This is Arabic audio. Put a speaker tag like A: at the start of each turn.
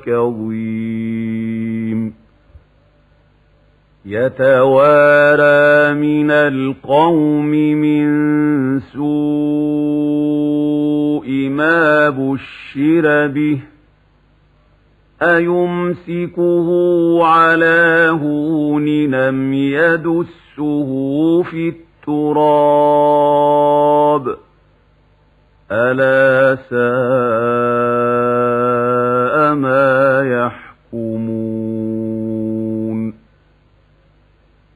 A: كظيم يتوارى من القوم من سوء ما بشر به أيمسكه على هون أم يدسه في التراب ألا ساء